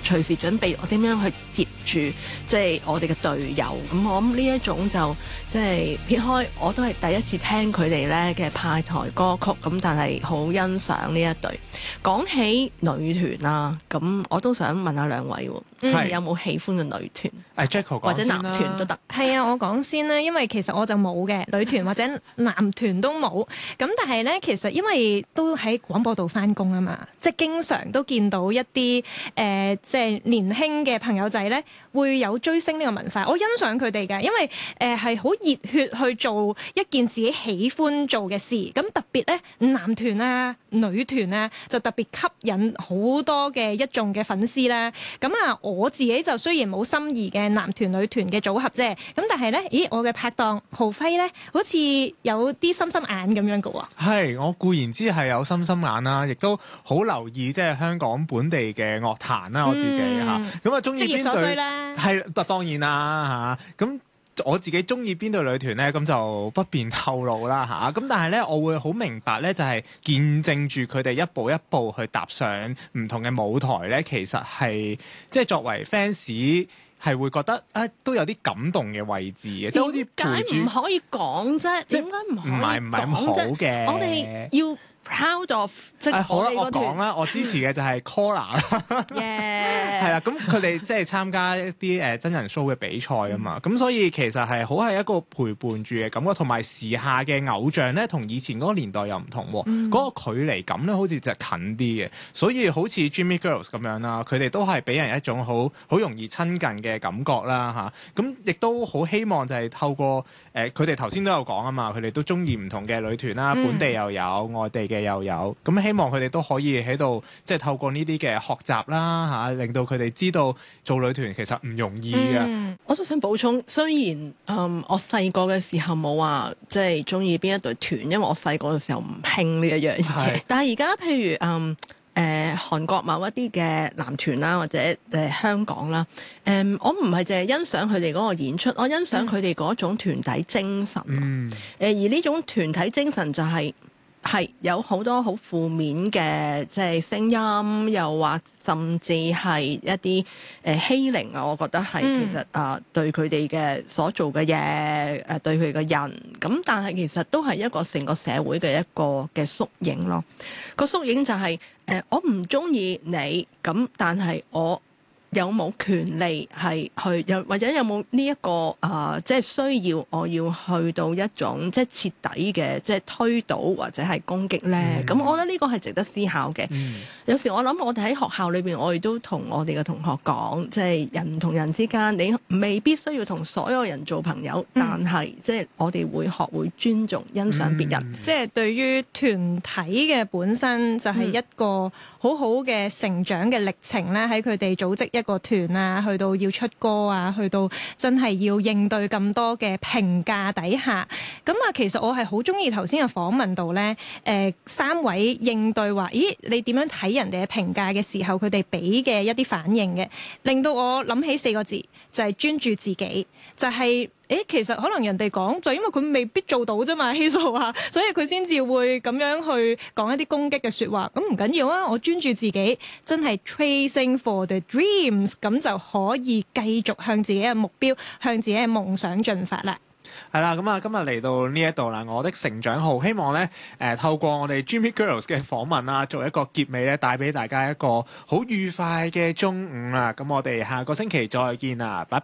隨時準備我點樣去接住即係我哋嘅隊友。咁我諗呢一種就即係撇開，我都係第一次聽佢哋咧嘅派台歌曲，咁但係好欣賞呢一隊。講起女團啊，咁我都想問下兩位，你有冇喜歡嘅女團？ Jacko 或者男團都得。 係啊，我講先啦，因為其實我就冇嘅女團或者男團都冇。咁但係咧，其實因為都喺廣播道翻工啊嘛，即係經常都見到一啲即係年輕嘅朋友仔咧，會有追星呢個文化。我欣賞佢哋嘅，因為係好熱血去做一件自己喜歡做嘅事。咁特別咧，男團啊、女團啊，就特別吸引好多嘅一眾嘅粉絲啦。咁啊，我自己就雖然冇心儀嘅男團女團嘅組合啫，咁但係咧，咦，我嘅拍檔浩輝咧，好似有啲心心眼咁樣嘅喎。 係，我固然之係有心心眼啦，亦都好留意即係香港本地嘅樂壇啦，我自己嚇。咁啊，中意邊隊？職業所需啦。係，當然啦嚇。咁我自己中意邊隊女團咧，咁就不便透露啦嚇。咁但係咧，我會好明白咧，就係見證住佢哋一步一步去踏上唔同嘅舞台咧，其實係即係作為 fans。係會覺得都有啲感動嘅位置嘅，即係好似陪住。 點解唔可以講啫？點解唔可以講啫？ 唔係咁好嘅。 我哋要 proud of 即係好啦，我講啦，我支持嘅就係 Collar 啦。係啦，咁佢哋即係參加一啲真人 show 嘅比賽啊嘛，咁所以其實係好係一個陪伴住嘅感覺，同埋時下嘅偶像咧，同以前嗰個年代又唔同喎，嗰個距離感咧好似就近啲嘅，所以好似 Jimmy Girls 咁樣啦，佢哋都係俾人一種好容易親近嘅感覺啦嚇，咁亦都好希望就係透過佢哋頭先都有講啊嘛，佢哋都中意唔同嘅女團啦，本地又有，外地嘅又有，咁希望佢哋都可以喺度即係透過呢啲嘅學習啦嚇，令到佢哋知道做女團其實唔容易嘅。 我都想補充，雖然我細個嘅時候冇話即係中意邊一隊團，因為我細個嘅時候唔興呢一樣嘢。但係而家譬如韓國某一啲嘅男團啦，或者香港啦，我唔係淨係欣賞佢哋嗰個演出，我欣賞佢哋嗰種團體精神。而呢種團體精神就係有好多好負面嘅即係聲音，又或甚至係一啲欺凌啊！我覺得係其實對佢哋嘅所做嘅嘢對佢嘅人咁，但係其實都係一個成個社會嘅一個嘅縮影咯。個縮影就係我唔中意你咁，但係我有冇權利係去或者有冇呢一個即係需要我要去到一種即係徹底嘅即係推倒或者係攻擊咧？咁我覺得呢個係值得思考嘅。有時我諗我哋喺學校裏邊，我哋都同我哋嘅同學講，即係人同人之間，你未必需要同所有人做朋友，但係即係我哋會學會尊重、欣賞別人。 即係對於團體嘅本身就係一個好好嘅成長嘅歷程咧，喺佢哋組織一個團啊，去到要出歌啊，去到真係要應對咁多嘅評價底下，咁啊，其實我係好中意頭先嘅訪問度咧，三位應對話，咦，你點樣睇人哋嘅評價嘅時候，佢哋俾嘅一啲反應嘅，令到我諗起4個字，就係專注自己，就係。其實可能人哋講就因為佢未必做到啫嘛，希素話，所以佢先至會咁樣去講一啲攻擊嘅説話。咁唔緊要啊，我專注自己，真係 tracing for the dreams，咁就可以繼續向自己嘅目標、向自己嘅夢想進發啦。 係啦，咁啊，今日嚟到呢一度啦，我的成長號，希望咧透過我哋 Jimmy Girls 嘅訪問啦，做一個結尾咧，帶俾大家一個好愉快嘅中午啦。咁我哋下個星期再見啦，拜拜。